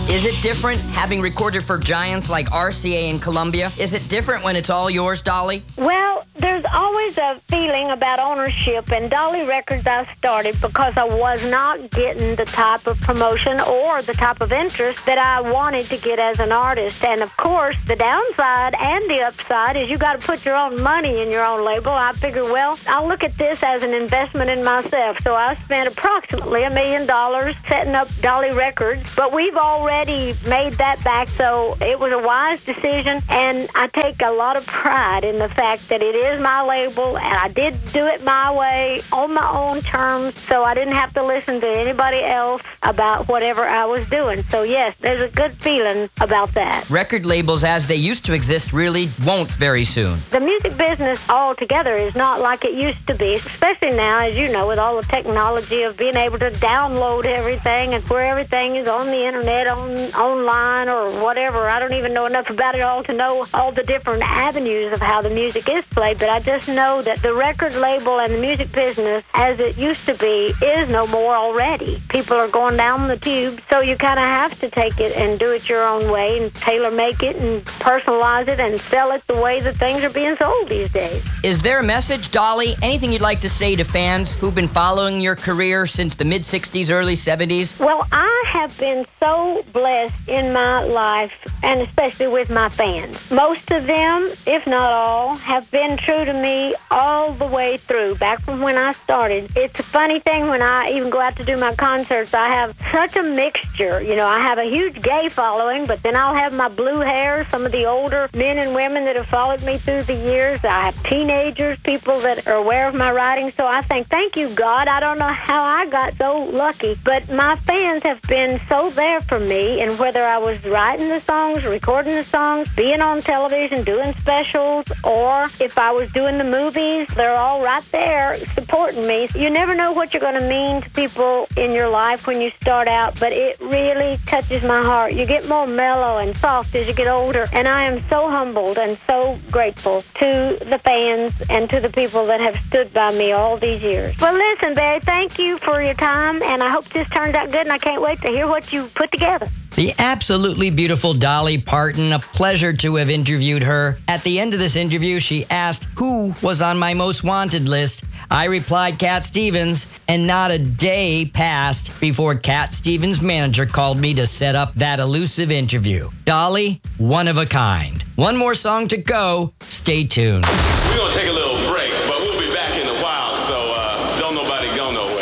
Is it different having recorded for giants like RCA in Columbia? Is it different when it's all yours, Dolly? Well, there's always a feeling about ownership, and Dolly Records I started because I was not getting the type of promotion or the type of interest that I wanted to get as an artist. And, of course, the downside and the upside is you got to put your own money in your own label. I figure, well, I'll look at this as an investment in myself. So I spent approximately $1 million setting up Dolly Records, but we've already made that back, so it was a wise decision, and I take a lot of pride in the fact that it is my label, and I did do it my way, on my own terms, so I didn't have to listen to anybody else about whatever I was doing. So yes, there's a good feeling about that. Record labels as they used to exist really won't very soon. The music business altogether is not like it used to be, especially now, as you know, with all the technology of being able to download everything and where everything is on the internet, online or whatever. I don't even know enough about it all to know all the different avenues of how the music is played, but I just know that the record label and the music business as it used to be is no more already. People are going down the tube, so you kind of have to take it and do it your own way and tailor-make it and personalize it and sell it the way that things are being sold these days. Is there a message, Dolly? Anything you'd like to say to fans who've been following your career since the mid-'60s, early '70s? Well, I have been so blessed in my life, and especially with my fans. Most of them, if not all, have been true to me all the way through, back from when I started. It's a funny thing when I even go out to do my concerts, I have such a mixture. You know, I have a huge gay following, but then I'll have my blue hair, some of the older men and women that have followed me through the years. I have teenagers, people that are aware of my writing, so I think, thank you, God. I don't know how I got so lucky, but my fans have been so there for me, and whether I was writing the songs, recording the songs, being on television, doing specials, or if I was doing the movies, they're all right there supporting me. You never know what you're going to mean to people in your life when you start out, but it really touches my heart. You get more mellow and soft as you get older, and I am so humbled and so grateful to the fans and to the people that have stood by me all these years. Well, listen, Barry, thank you for your time, and I hope this turns out good, and I can't wait to hear what you put together. The absolutely beautiful Dolly Parton, a pleasure to have interviewed her. At the end of this interview, she asked who was on my most wanted list. I replied Cat Stevens, and not a day passed before Cat Stevens' manager called me to set up that elusive interview. Dolly, one of a kind. One more song to go. Stay tuned. We're going to take a little break, but we'll be back in a while, so don't nobody go nowhere.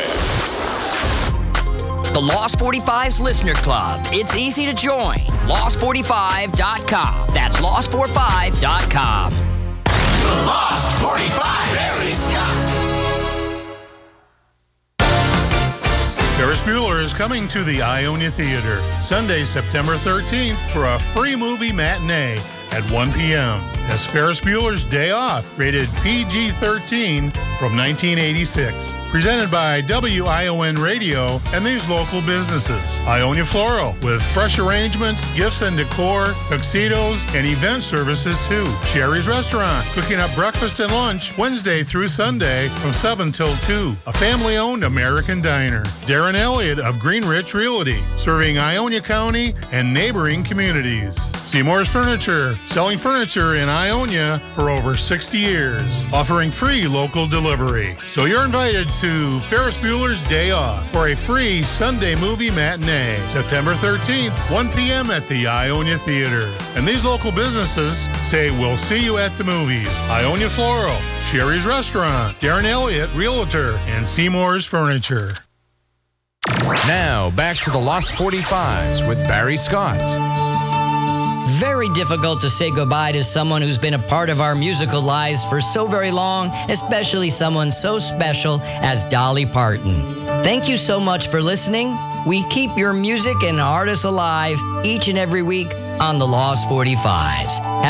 The Lost 45's Listener Club. It's easy to join. Lost45.com. That's Lost45.com. The Lost 45. Barry Scott. Ferris Bueller is coming to the Ionia Theater Sunday, September 13th for a free movie matinee at 1 p.m. That's Ferris Bueller's Day Off, rated PG-13 from 1986. Presented by WION Radio and these local businesses. Ionia Floral, with fresh arrangements, gifts and decor, tuxedos, and event services too. Sherry's Restaurant, cooking up breakfast and lunch Wednesday through Sunday from 7 till 2. A family-owned American diner. Darren Elliott of Greenrich Realty, serving Ionia County and neighboring communities. Seymour's Furniture, selling furniture in Ionia for over 60 years, offering free local delivery. So you're invited to Ferris Bueller's Day Off for a free Sunday movie matinee, September 13th, 1 p.m. at the Ionia Theater. And these local businesses say we'll see you at the movies. Ionia Floral, Sherry's Restaurant, Darren Elliott Realtor, and Seymour's Furniture. Now, back to the Lost 45s with Barry Scott. Very difficult to say goodbye to someone who's been a part of our musical lives for so very long, especially someone so special as Dolly Parton. Thank you so much for listening. We keep your music and artists alive each and every week on the Lost 45s.